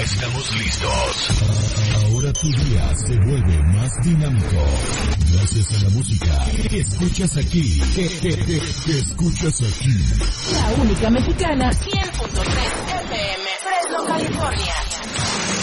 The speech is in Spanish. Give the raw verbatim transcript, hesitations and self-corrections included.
estamos listos. Ahora tu día se vuelve más dinámico. Gracias a la música que escuchas aquí. Que, que, que, que escuchas aquí. La única mexicana, cien punto tres F M, Fresno, California.